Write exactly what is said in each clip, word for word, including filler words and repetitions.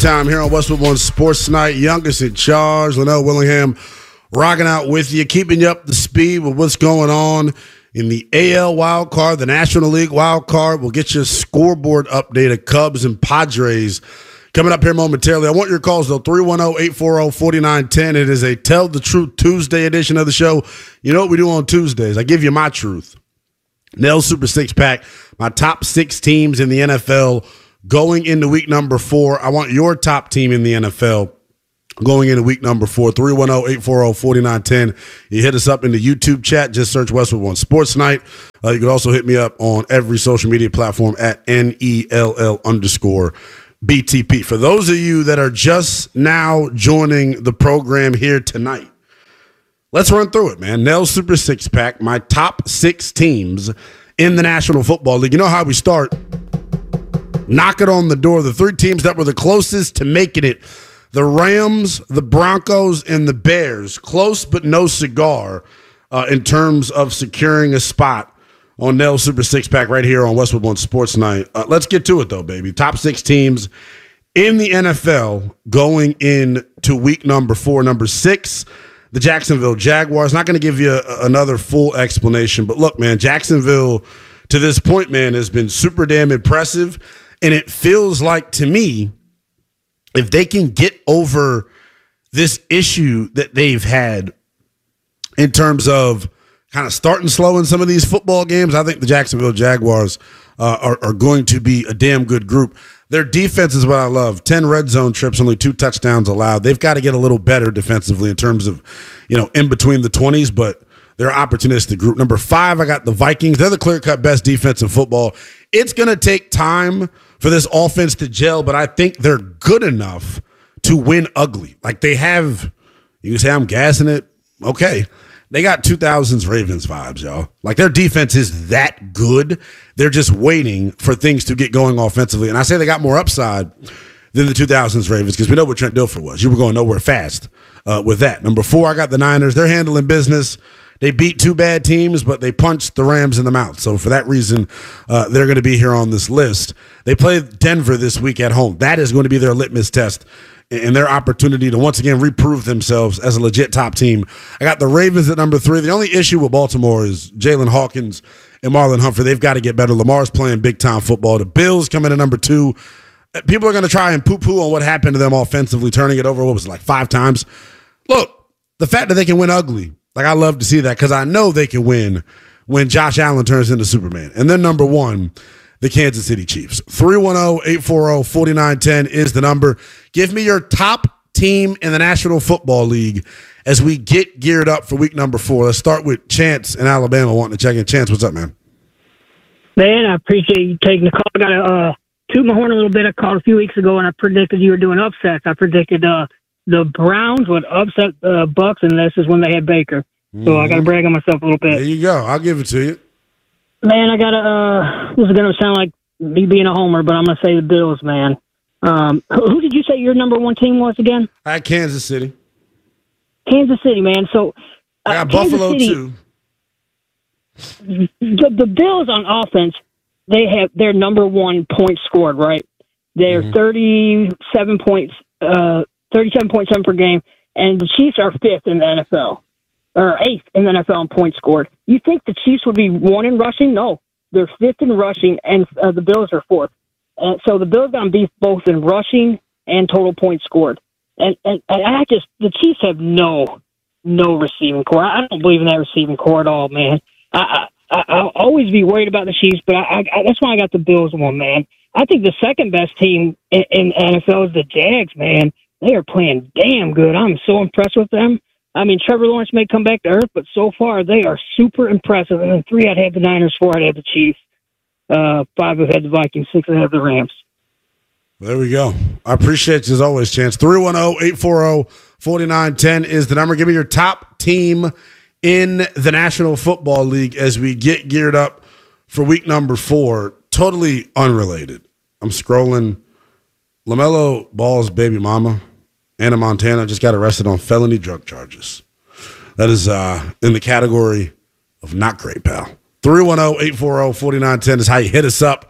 Time here on Westwood One Sports Night. Youngest in charge, Linnell Willingham, rocking out with you, keeping you up to speed with what's going on in the A L wild card, the National League wild card. We'll get you a scoreboard update of Cubs and Padres coming up here momentarily. I want your calls, though, three one zero, eight four zero, four nine one zero. It is a Tell the Truth Tuesday edition of the show. You know what we do on Tuesdays? I give you my truth. Nell Super Six Pack, my top six teams in the N F L going into week number four. I want your top team in the N F L going into week number four. three one zero, eight four zero, four nine one zero. You hit us up in the YouTube chat. Just search Westwood One Sports Night. Uh, you can also hit me up on every social media platform at N E L L underscore B T P. For those of you that are just now joining the program here tonight, let's run through it, man. Nell Super Six Pack, my top six teams in the National Football League. You know how we start? Knock it on the door. The three teams that were the closest to making it: the Rams, the Broncos, and the Bears. Close but no cigar uh, in terms of securing a spot on Nell Super Six Pack right here on Westwood One Sports Night. Uh, let's get to it, though, baby. Top six teams in the N F L going into week number four. Number six, the Jacksonville Jaguars. Not going to give you a, another full explanation, but look, man, Jacksonville to this point, man, has been super damn impressive. And it feels like, to me, if they can get over this issue that they've had in terms of kind of starting slow in some of these football games, I think the Jacksonville Jaguars uh, are, are going to be a damn good group. Their defense is what I love. ten red zone trips, only two touchdowns allowed. They've got to get a little better defensively in terms of, you know, in between the twenties, but they're an opportunistic group. Number five, I got the Vikings. They're the clear-cut best defense in football. It's going to take time for this offense to gel, but I think they're good enough to win ugly. Like they have, you can say I'm gassing it. Okay. They got two thousands Ravens vibes, y'all. Like their defense is that good. They're just waiting for things to get going offensively. And I say they got more upside than the two thousands Ravens because we know what Trent Dilfer was. You were going nowhere fast uh, with that. Number four, I got the Niners. They're handling business. They beat two bad teams, but they punched the Rams in the mouth. So for that reason, uh, they're going to be here on this list. They play Denver this week at home. That is going to be their litmus test and their opportunity to once again reprove themselves as a legit top team. I got the Ravens at number three. The only issue with Baltimore is Jalen Hawkins and Marlon Humphrey. They've got to get better. Lamar's playing big-time football. The Bills come in at number two. People are going to try and poo-poo on what happened to them offensively, turning it over, what was it, like five times? Look, the fact that they can win ugly, like, I love to see that because I know they can win when Josh Allen turns into Superman. And then number one, the Kansas City Chiefs. three one zero, eight four zero, four nine one zero is the number. Give me your top team in the National Football League as we get geared up for week number four. Let's start with Chance in Alabama wanting to check in. Chance, what's up, man? Man, I appreciate you taking the call. I got to uh, toot my horn a little bit. I called a few weeks ago, and I predicted you were doing upsets. I predicted uh, – the Browns would upset uh, Bucks, and this is when they had Baker. Mm-hmm. So I got to brag on myself a little bit. There you go. I'll give it to you. Man, I got to, uh, this is going to sound like me being a homer, but I'm going to say the Bills, man. Um, who, who did you say your number one team was again? I had Kansas City. Kansas City, man. So uh, I got Kansas Buffalo, City, too. The, the Bills on offense, they have their number one point scored, right? They're mm-hmm. thirty-seven points, uh, thirty-seven point seven per game, and the Chiefs are fifth in the N F L, or eighth in the N F L in points scored. You think the Chiefs would be one in rushing? No, they're fifth in rushing, and uh, the Bills are fourth. And so the Bills got beat both in rushing and total points scored. And, and, and I just, the Chiefs have no, no receiving core. I don't believe in that receiving core at all, man. I, I, I'll always be worried about the Chiefs, but I, I, that's why I got the Bills one, man. I think the second best team in, in N F L is the Jags, man. They are playing damn good. I'm so impressed with them. I mean, Trevor Lawrence may come back to earth, but so far they are super impressive. And then three, I'd have the Niners. Four, I'd have the Chiefs. Uh, five, I'd have the Vikings. Six, I'd have the Rams. There we go. I appreciate you as always, Chance. three one zero, eight four zero, four nine one zero is the number. Give me your top team in the National Football League as we get geared up for week number four. Totally unrelated. I'm scrolling. LaMelo Ball's baby mama, Anna Montana, just got arrested on felony drug charges. That is uh, in the category of not great, pal. three one zero, eight four zero, four nine one zero is how you hit us up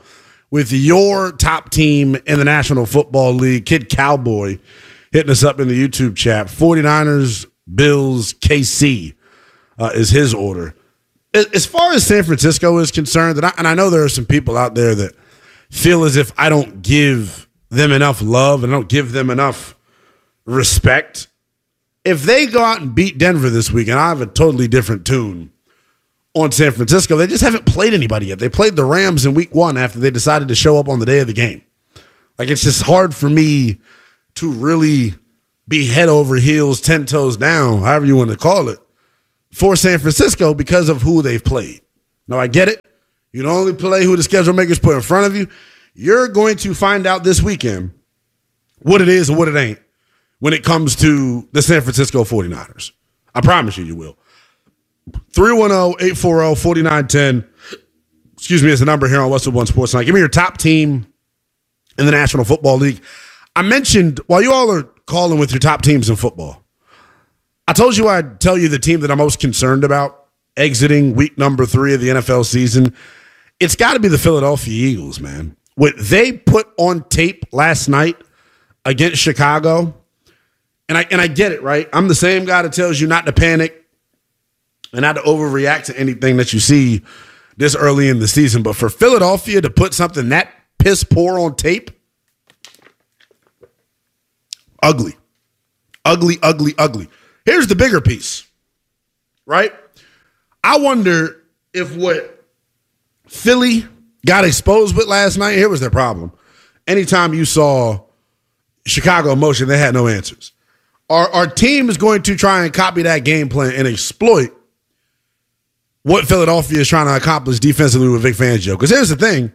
with your top team in the National Football League. Kid Cowboy hitting us up in the YouTube chat. forty-niners, Bills, K C uh, is his order. As far as San Francisco is concerned, and I, and I know there are some people out there that feel as if I don't give them enough love and I don't give them enough respect. If they go out and beat Denver this week, and I have a totally different tune on San Francisco, they just haven't played anybody yet. They played the Rams in week one after they decided to show up on the day of the game. Like, it's just hard for me to really be head over heels, ten toes down, however you want to call it, for San Francisco because of who they've played. Now, I get it. You don't only play who the schedule makers put in front of you. You're going to find out this weekend what it is and what it ain't when it comes to the San Francisco forty-niners. I promise you, you will. three one zero, eight four zero, four nine one zero. Excuse me, is the number here on Westwood One Sports Night. Give me your top team in the National Football League. I mentioned, while you all are calling with your top teams in football, I told you I'd tell you the team that I'm most concerned about exiting week number three of the N F L season. It's got to be the Philadelphia Eagles, man. What they put on tape last night against Chicago, and I and I get it, right? I'm the same guy that tells you not to panic and not to overreact to anything that you see this early in the season. But for Philadelphia to put something that piss poor on tape, ugly. Ugly, ugly, ugly. Here's the bigger piece, right? I wonder if what Philly got exposed with last night, here was their problem. Anytime you saw Chicago in motion, they had no answers. Our, our team is going to try and copy that game plan and exploit what Philadelphia is trying to accomplish defensively with Vic Fangio. Because here's the thing.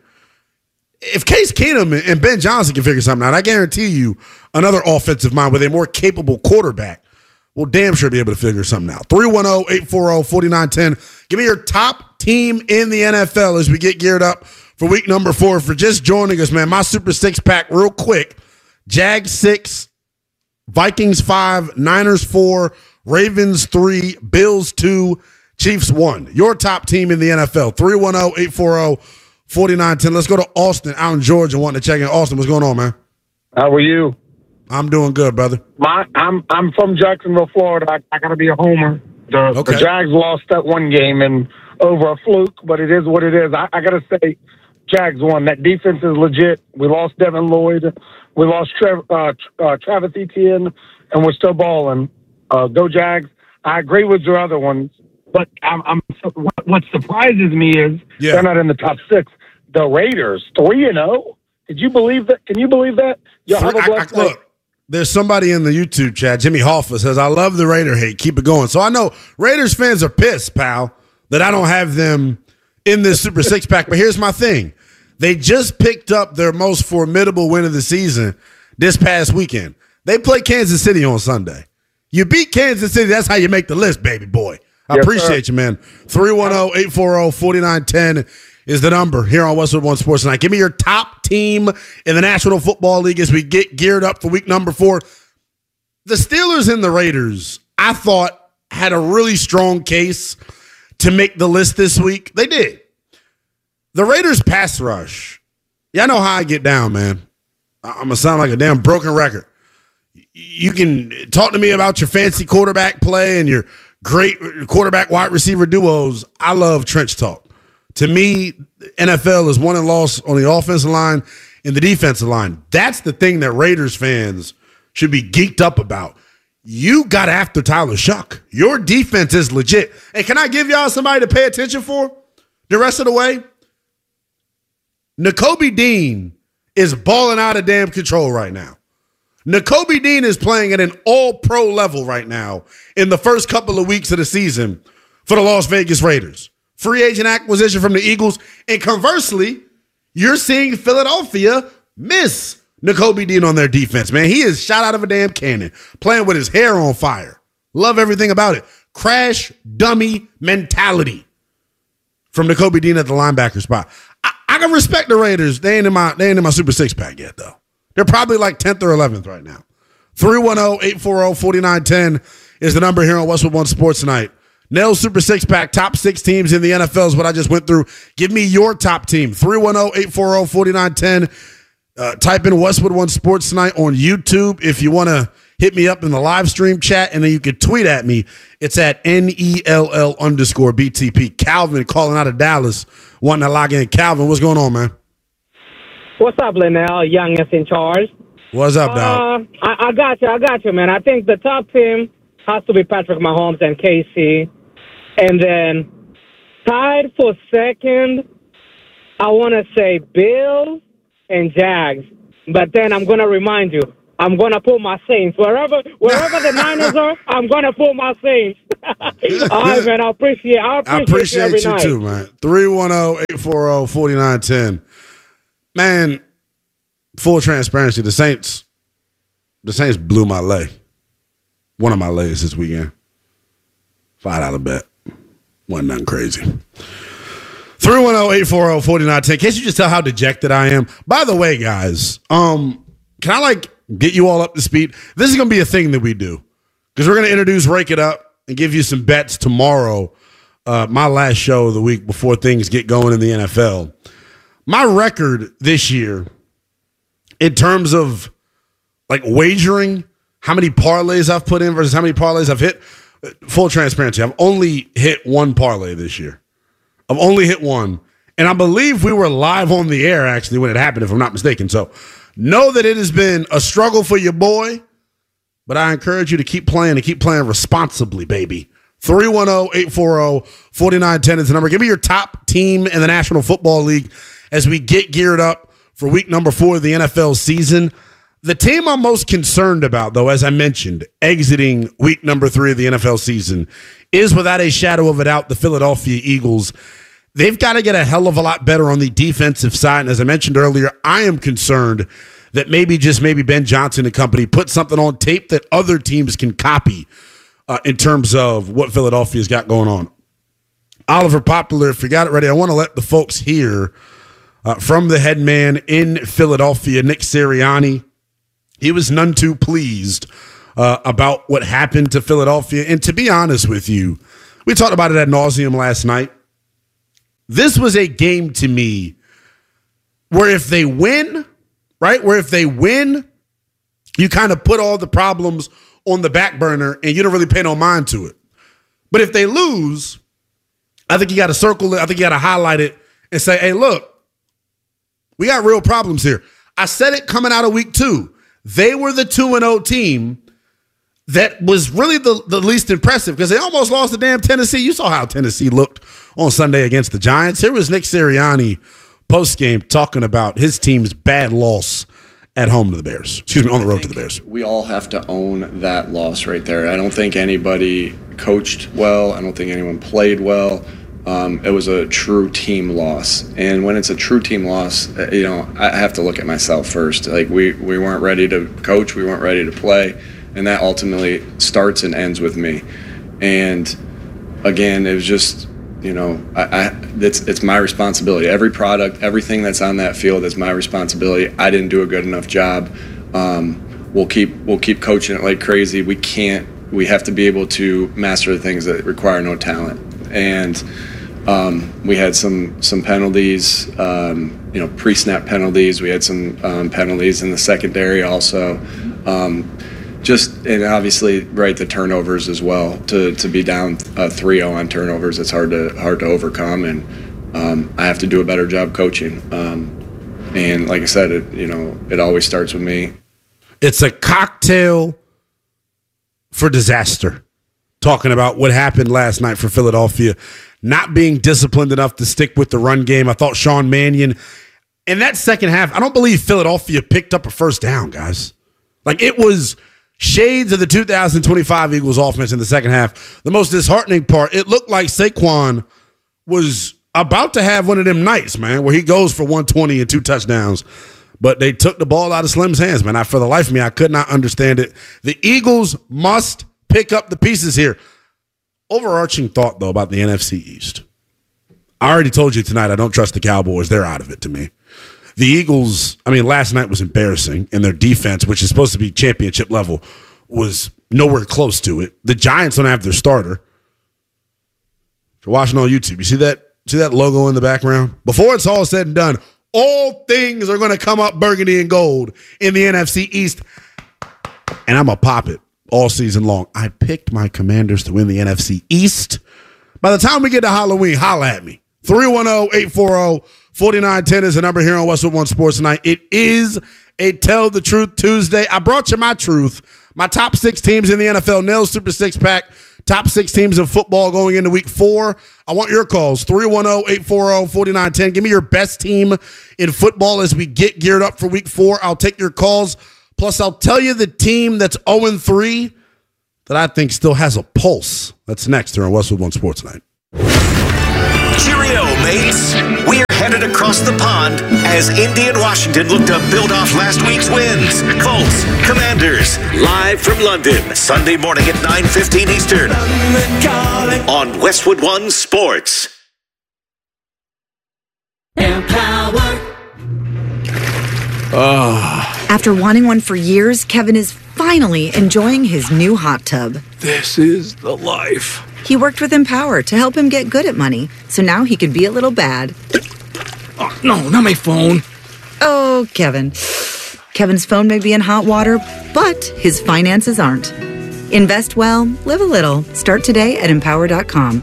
If Case Keenum and Ben Johnson can figure something out, I guarantee you another offensive mind with a more capable quarterback will damn sure be able to figure something out. three one zero, eight four zero, four nine one zero. Give me your top team in the N F L as we get geared up for week number four. For just joining us, man, my Super Six Pack real quick. Jags six, Vikings five, Niners four, Ravens three, Bills two, Chiefs one. Your top team in the N F L. three one zero, eight four zero, four nine one zero. Let's go to Austin out in Georgia wanting to check in. Austin, what's going on, man? How are you? I'm doing good, brother. My, I'm I'm from Jacksonville, Florida. I, I got to be a homer. The, okay. the Jags lost that one game and over a fluke, but it is what it is. I, I got to say, Jags won. That defense is legit. We lost Devin Lloyd. We lost Trev, uh, uh, Travis Etienne, and we're still balling. Uh, go Jags. I agree with your other ones, but I'm, I'm what, what surprises me is yeah. they're not in the top six. The Raiders, three and zero. Did you believe that? Can you believe that? Y'all have a blessed I, I, look, there's somebody in the YouTube chat, Jimmy Hoffa, says, I love the Raider hate. Keep it going. So I know Raiders fans are pissed, pal, that I don't have them in this Super Six Pack. But here's my thing. They just picked up their most formidable win of the season this past weekend. They play Kansas City on Sunday. You beat Kansas City, that's how you make the list, baby boy. I yes, appreciate sir. you, man. three one zero, eight four zero, four nine one zero is the number here on Westwood One Sports Tonight. Give me your top team in the National Football League as we get geared up for week number four. The Steelers and the Raiders, I thought, had a really strong case to make the list this week. They did. The Raiders pass rush. Y'all know how I get down, man. I'm going to sound like a damn broken record. You can talk to me about your fancy quarterback play and your great quarterback wide receiver duos. I love trench talk. To me, N F L is won and lost on the offensive line and the defensive line. That's the thing that Raiders fans should be geeked up about. You got after Tyler Shuck. Your defense is legit. Hey, can I give y'all somebody to pay attention for the rest of the way? Nakobe Dean is balling out of damn control right now. Nakobe Dean is playing at an all-pro level right now in the first couple of weeks of the season for the Las Vegas Raiders. Free agent acquisition from the Eagles. And conversely, you're seeing Philadelphia miss Nakobe Dean on their defense, man. He is shot out of a damn cannon, playing with his hair on fire. Love everything about it. Crash dummy mentality from Nakobe Dean at the linebacker spot. I, I can respect the Raiders. They ain't in my they ain't in my Super Six pack yet, though. They're probably like tenth or eleventh right now. three one zero, eight four zero, four nine one zero is the number here on Westwood One Sports Tonight. Nail Super Six Pack, top six teams in the N F L is what I just went through. Give me your top team. three one zero, eight four zero, four nine one zero. Uh, type in Westwood One Sports Tonight on YouTube if you want to hit me up in the live stream chat, and then you can tweet at me. It's at N E L L underscore B T P. Calvin calling out of Dallas, wanting to log in. Calvin, what's going on, man? What's up, Linnell? Youngest in charge. What's up, dog? Uh, I, I got you. I got you, man. I think the top team has to be Patrick Mahomes and K C. And then tied for second, I want to say Bills and Jags. But then I'm going to remind you, I'm going to pull my Saints. Wherever wherever the Niners are, I'm going to pull my Saints. All right, man. I appreciate, I appreciate, I appreciate you, every you night. too, man. three one zero, eight four zero, four nine one zero. Man, full transparency, the Saints, the Saints blew my lay. One of my lays this weekend. five dollar bet. Wasn't nothing crazy. three one zero, eight four zero, four nine one zero. Can't you just tell how dejected I am? By the way, guys, um, can I, like, get you all up to speed? This is going to be a thing that we do because we're going to introduce Rake It Up and give you some bets tomorrow, uh, my last show of the week before things get going in the N F L. My record this year in terms of, like, wagering, how many parlays I've put in versus how many parlays I've hit, full transparency, I've only hit one parlay this year. I've only hit one. And I believe we were live on the air, actually, when it happened, if I'm not mistaken. So know that it has been a struggle for your boy, but I encourage you to keep playing and keep playing responsibly, baby. three one zero, eight four zero, four nine one zero is the number. Give me your top team in the National Football League as we get geared up for week number four of the N F L season. The team I'm most concerned about, though, as I mentioned, exiting week number three of the N F L season, is without a shadow of a doubt the Philadelphia Eagles. They've got to get a hell of a lot better on the defensive side. And as I mentioned earlier, I am concerned that maybe, just maybe, Ben Johnson and company put something on tape that other teams can copy uh, in terms of what Philadelphia's got going on. Oliver Popular, if you got it ready, I want to let the folks hear uh, from the head man in Philadelphia, Nick Sirianni. He was none too pleased uh, about what happened to Philadelphia. And to be honest with you, we talked about it ad nauseum last night. This was a game to me where if they win, right, where if they win, you kind of put all the problems on the back burner and you don't really pay no mind to it. But if they lose, I think you got to circle it. I think you got to highlight it and say, hey, look, we got real problems here. I said it coming out of week two. They were the two and oh team that was really the, the least impressive because they almost lost to damn Tennessee. You saw how Tennessee looked on Sunday against the Giants. Here was Nick Sirianni postgame talking about his team's bad loss at home to the Bears. Excuse me, on the road to the Bears. We all have to own that loss right there. I don't think anybody coached well. I don't think anyone played well. Um, it was a true team loss. And when it's a true team loss, you know, I have to look at myself first. Like, we, we weren't ready to coach. We weren't ready to play. And that ultimately starts and ends with me. And, again, it was just, you know, I, I, it's, it's my responsibility. Every product, everything that's on that field is my responsibility. I didn't do a good enough job. Um, we'll keep we'll keep coaching it like crazy. We can't. We have to be able to master the things that require no talent. And Um, we had some some penalties, um, you know, pre-snap penalties. We had some um, penalties in the secondary also. Um, just and obviously, right, the turnovers as well. To to be down uh, three oh on turnovers, it's hard to hard to overcome, and um, I have to do a better job coaching. Um, and like I said, it you know it always starts with me. It's a cocktail for disaster. Talking about what happened last night for Philadelphia. Not being disciplined enough to stick with the run game. I thought Sean Mannion, in that second half, I don't believe Philadelphia picked up a first down, guys. Like, it was shades of the two thousand twenty-five Eagles offense in the second half. The most disheartening part, it looked like Saquon was about to have one of them nights, man, where he goes for one twenty and two touchdowns. But they took the ball out of Slim's hands, man. I, for the life of me, I could not understand it. The Eagles must pick up the pieces here. Overarching thought, though, about the N F C East. I already told you tonight I don't trust the Cowboys. They're out of it to me. The Eagles, I mean, last night was embarrassing, and their defense, which is supposed to be championship level, was nowhere close to it. The Giants don't have their starter. If you're watching on YouTube, you see that, see that logo in the background? Before it's all said and done, all things are going to come up burgundy and gold in the N F C East. And I'm going to pop it all season long. I picked my Commanders to win the N F C East. By the time we get to Halloween, holla at me. three one zero, eight four zero, four nine one zero is the number here on Westwood One Sports Tonight. It is a Tell the Truth Tuesday. I brought you my truth. My top six teams in the N F L. Nails Super Six Pack. Top six teams in football going into week four. I want your calls. three one zero, eight four zero, four nine one zero. Give me your best team in football as we get geared up for week four. I'll take your calls. Plus, I'll tell you the team that's oh and three that I think still has a pulse. That's next here on Westwood One Sports Night. Cheerio, mates. We're headed across the pond as Indy and Washington look to build off last week's wins. Colts, Commanders, live from London, Sunday morning at nine fifteen Eastern on Westwood One Sports. Empower. Oh. After wanting one for years, Kevin is finally enjoying his new hot tub. This is the life. He worked with Empower to help him get good at money, so now he can be a little bad. Oh, no, not my phone. Oh, Kevin. Kevin's phone may be in hot water, but his finances aren't. Invest well, live a little. Start today at empower dot com.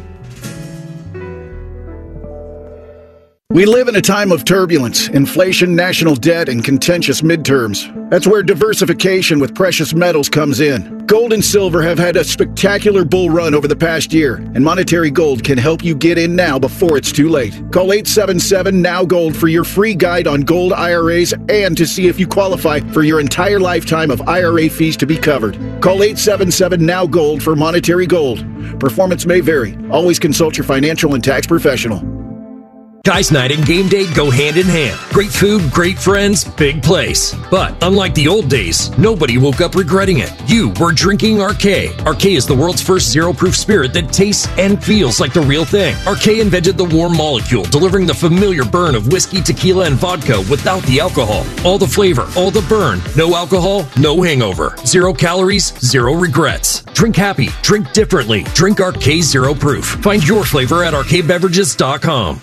We live in a time of turbulence, inflation, national debt, and contentious midterms. That's where diversification with precious metals comes in. Gold and silver have had a spectacular bull run over the past year, and Monetary Gold can help you get in now before it's too late. Call eight seven seven, N O W Gold for your free guide on gold I R As and to see if you qualify for your entire lifetime of I R A fees to be covered. Call eight seven seven, N O W Gold for Monetary Gold. Performance may vary. Always consult your financial and tax professional. Guys night and game day go hand in hand. Great food, great friends, big place. But unlike the old days, nobody woke up regretting it. You were drinking R K. R K is the world's first zero-proof spirit that tastes and feels like the real thing. R K invented the warm molecule, delivering the familiar burn of whiskey, tequila, and vodka without the alcohol. All the flavor, all the burn. No alcohol, no hangover. Zero calories, zero regrets. Drink happy, drink differently. Drink R K Zero Proof. Find your flavor at R K beverages dot com.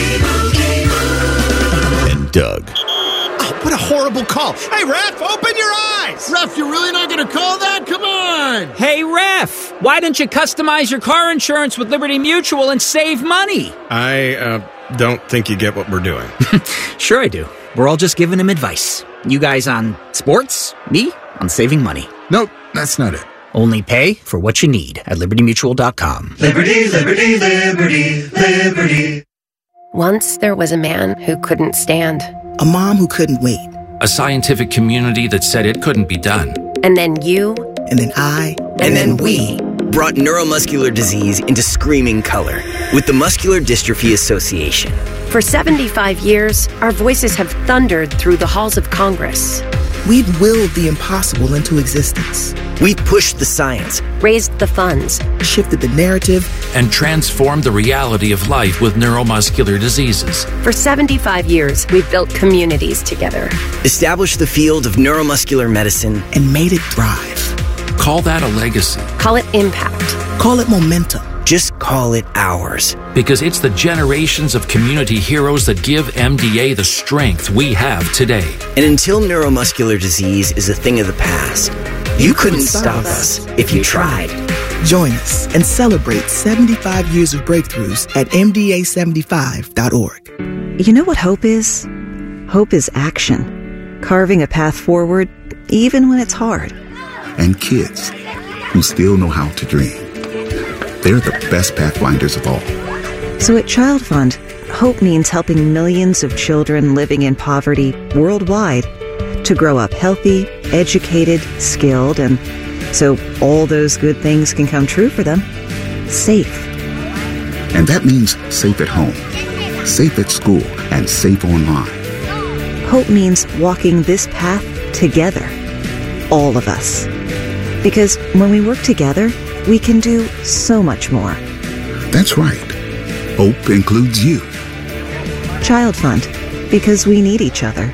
And Doug. Oh, what a horrible call. Hey, ref, open your eyes. Ref, you're really not going to call that? Come on. Hey, ref, why don't you customize your car insurance with Liberty Mutual and save money? I uh, don't think you get what we're doing. Sure I do. We're all just giving him advice. You guys on sports, me on saving money. Nope, that's not it. Only pay for what you need at liberty mutual dot com. Liberty, liberty, liberty, liberty. Once there was a man who couldn't stand. A mom who couldn't wait. A scientific community that said it couldn't be done. And then you. And then I. And, and then, then we. Brought neuromuscular disease into screaming color with the Muscular Dystrophy Association. For seventy-five years, our voices have thundered through the halls of Congress. We've willed the impossible into existence. We've pushed the science, raised the funds, shifted the narrative, and transformed the reality of life with neuromuscular diseases. For seventy-five years, we've built communities together. Established the field of neuromuscular medicine, and made it thrive. Call that a legacy. Call it impact. Call it momentum. Just call it ours. Because it's the generations of community heroes that give M D A the strength we have today. And until neuromuscular disease is a thing of the past, you, you couldn't, couldn't stop us if you tried. Join us and celebrate seventy-five years of breakthroughs at M D A seventy-five dot org. You know what hope is? Hope is action. Carving a path forward, even when it's hard. And kids who still know how to dream. They're the best pathfinders of all. So at Child Fund, hope means helping millions of children living in poverty worldwide to grow up healthy, educated, skilled, and so all those good things can come true for them. Safe. And that means safe at home, safe at school, and safe online. Hope means walking this path together. All of us. Because when we work together, we can do so much more. That's right. Hope includes you. Child Fund, because we need each other.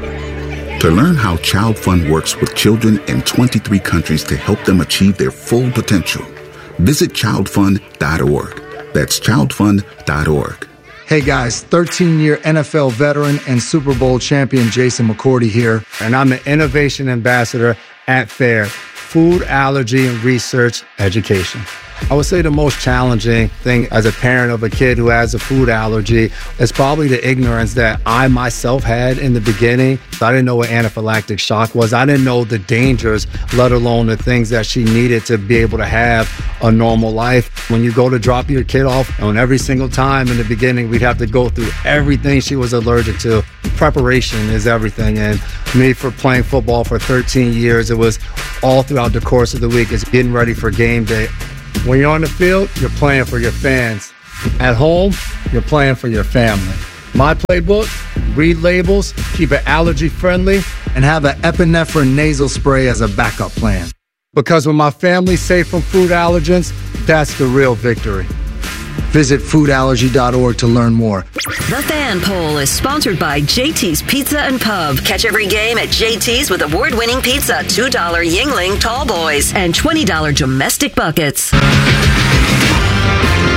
To learn how Child Fund works with children in twenty-three countries to help them achieve their full potential, visit child fund dot org. That's child fund dot org. Hey guys, thirteen-year N F L veteran and Super Bowl champion Jason McCourty here, and I'm an innovation ambassador at FAIR, Food Allergy and Research Education. I would say the most challenging thing as a parent of a kid who has a food allergy is probably the ignorance that I myself had in the beginning. I didn't know what anaphylactic shock was. I didn't know the dangers, let alone the things that she needed to be able to have a normal life. When you go to drop your kid off, and every single time in the beginning, we'd have to go through everything she was allergic to. Preparation is everything. And me, for playing football for thirteen years, it was all throughout the course of the week. It's getting ready for game day. When you're on the field, you're playing for your fans. At home, you're playing for your family. My playbook, read labels, keep it allergy friendly, and have an epinephrine nasal spray as a backup plan. Because when my family's safe from food allergens, that's the real victory. Visit food allergy dot org to learn more. The Fan Poll is sponsored by J T's Pizza and Pub. Catch every game at J T's with award-winning pizza, two dollar Yingling Tall Boys, and twenty dollar domestic buckets.